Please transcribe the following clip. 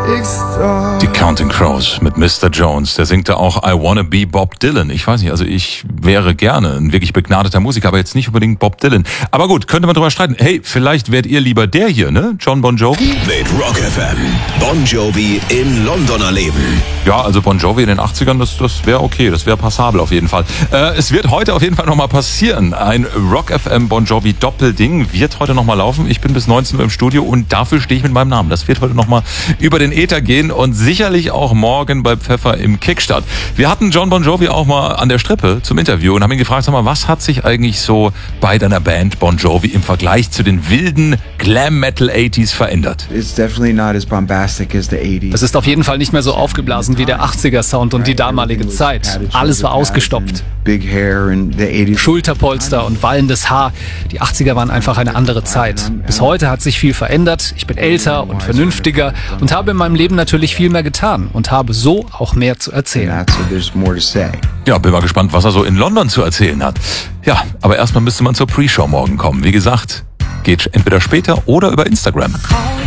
Die Counting Crows mit Mr. Jones. Der singt da auch I Wanna Be Bob Dylan. Ich weiß nicht, also ich wäre gerne ein wirklich begnadeter Musiker, aber jetzt nicht unbedingt Bob Dylan. Aber gut, könnte man drüber streiten. Hey, vielleicht wärt ihr lieber der hier, ne? John Bon Jovi? Mit Rock FM. Bon Jovi im Londoner Leben. Ja, also Bon Jovi in den 80ern, das wäre okay, das wäre passabel auf jeden Fall. Es wird heute auf jeden Fall nochmal passieren. Ein Rock FM Bon Jovi Doppelding wird heute nochmal laufen. Ich bin bis 19 Uhr im Studio und dafür stehe ich mit meinem Namen. Das wird heute nochmal über den Äther gehen und sicherlich auch morgen bei Pfeffer im Kickstart. Wir hatten John Bon Jovi auch mal an der Strippe zum Interview und haben ihn gefragt, sag mal, was hat sich eigentlich so bei deiner Band Bon Jovi im Vergleich zu den wilden Glam-Metal-80s verändert? Es ist auf jeden Fall nicht mehr so aufgeblasen wie der 80er-Sound und die damalige Zeit. Alles war ausgestopft. Schulterpolster und wallendes Haar. Die 80er waren einfach eine andere Zeit. Bis heute hat sich viel verändert. Ich bin älter und vernünftiger und habe in meinem Leben natürlich viel mehr getan und habe so auch mehr zu erzählen. Ja, bin mal gespannt, was er so in London zu erzählen hat. Ja, aber erstmal müsste man zur Pre-Show morgen kommen. Wie gesagt, geht entweder später oder über Instagram.